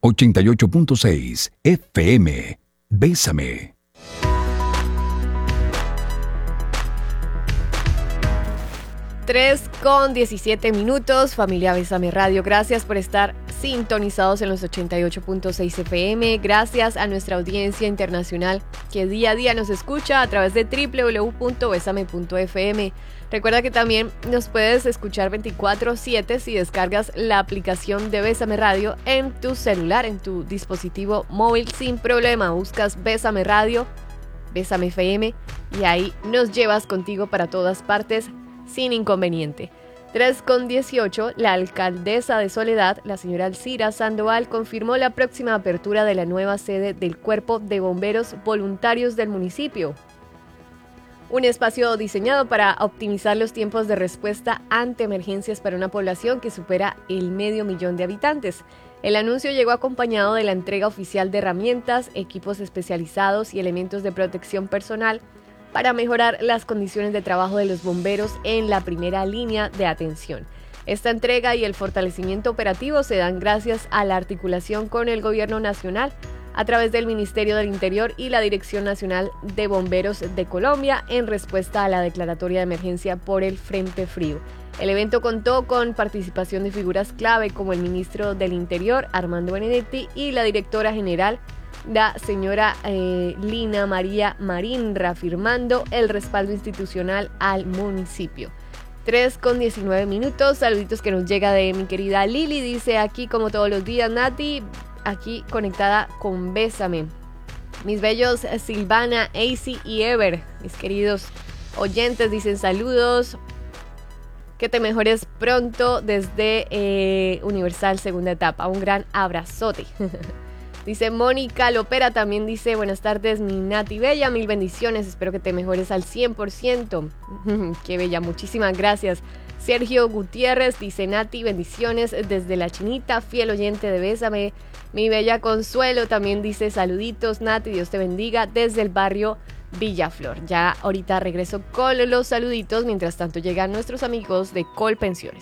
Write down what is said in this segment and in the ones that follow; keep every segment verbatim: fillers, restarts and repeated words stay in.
ochenta y ocho punto seis F M. Bésame. tres con diecisiete minutos, familia Bésame Radio. Gracias por estar sintonizados en los ochenta y ocho punto seis F M. Gracias a nuestra audiencia internacional que día a día nos escucha a través de doble u doble u doble u punto besame punto f m. Recuerda que también nos puedes escuchar veinticuatro siete si descargas la aplicación de Bésame Radio en tu celular, en tu dispositivo móvil sin problema. Buscas Bésame Radio, Bésame F M y ahí nos llevas contigo para todas partes sin inconveniente. tres con dieciocho, la alcaldesa de Soledad, la señora Alcira Sandoval, confirmó la próxima apertura de la nueva sede del Cuerpo de Bomberos Voluntarios del municipio. Un espacio diseñado para optimizar los tiempos de respuesta ante emergencias para una población que supera el medio millón de habitantes. El anuncio llegó acompañado de la entrega oficial de herramientas, equipos especializados y elementos de protección personal para mejorar las condiciones de trabajo de los bomberos en la primera línea de atención. Esta entrega y el fortalecimiento operativo se dan gracias a la articulación con el Gobierno Nacional a través del Ministerio del Interior y la Dirección Nacional de Bomberos de Colombia en respuesta a la declaratoria de emergencia por el Frente Frío. El evento contó con participación de figuras clave como el Ministro del Interior, Armando Benedetti, y la Directora General, la señora eh, Lina María Marín, reafirmando el respaldo institucional al municipio. tres con diecinueve minutos, saluditos que nos llega de mi querida Lili, dice aquí como todos los días, Nati, aquí conectada con Bésame. Mis bellos Silvana, Acy y Ever, mis queridos oyentes, dicen saludos, que te mejores pronto desde eh, Universal segunda etapa, un gran abrazote. Dice Mónica Lopera, también dice, buenas tardes, mi Nati Bella, mil bendiciones, espero que te mejores al cien por ciento. Qué bella, muchísimas gracias. Sergio Gutiérrez dice, Nati, bendiciones desde La Chinita, fiel oyente de Bésame. Mi bella Consuelo también dice, saluditos, Nati, Dios te bendiga, desde el barrio Villaflor. Ya ahorita regreso con los saluditos, mientras tanto llegan nuestros amigos de Colpensiones.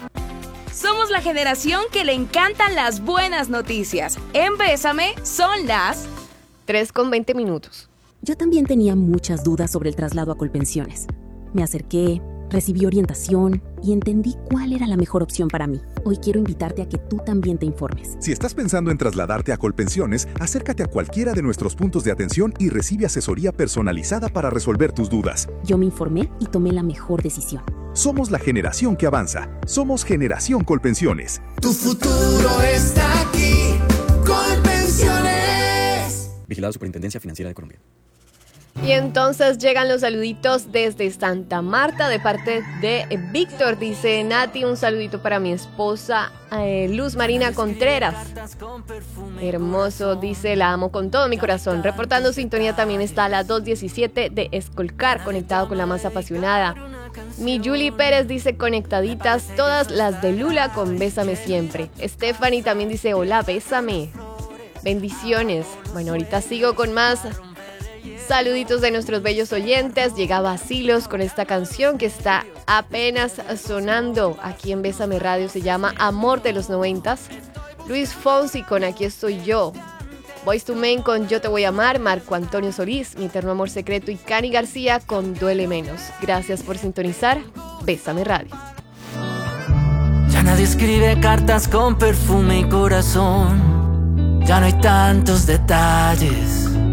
Somos la generación que le encantan las buenas noticias. En Bésame son las tres con veinte minutos. Yo también tenía muchas dudas sobre el traslado a Colpensiones. Me acerqué, recibí orientación y entendí cuál era la mejor opción para mí. Hoy quiero invitarte a que tú también te informes. Si estás pensando en trasladarte a Colpensiones, acércate a cualquiera de nuestros puntos de atención y recibe asesoría personalizada para resolver tus dudas. Yo me informé y tomé la mejor decisión. Somos la generación que avanza. Somos Generación Colpensiones. Tu futuro está aquí. Colpensiones. Vigilado Superintendencia Financiera de Colombia. Y entonces llegan los saluditos desde Santa Marta de parte de Víctor. Dice, Nati, un saludito para mi esposa eh, Luz Marina Contreras. Hermoso, dice, la amo con todo mi corazón. Reportando sintonía también está la dos diecisiete de Escolcar, conectado con la más apasionada. Mi Julie Pérez dice, conectaditas todas las de Lula con Bésame Siempre. Stephanie también dice, hola, bésame. Bendiciones. Bueno, ahorita sigo con más saluditos de nuestros bellos oyentes. Llega Vacilos con esta canción que está apenas sonando aquí en Bésame Radio. Se llama Amor de los noventas. Luis Fonsi con Aquí Estoy Yo. Boyz two Men con Yo Te Voy a Amar. Marco Antonio Solís, Mi Eterno Amor Secreto. Y Cani García con Duele Menos. Gracias por sintonizar Bésame Radio. Ya nadie escribe cartas con perfume y corazón. Ya no hay tantos detalles.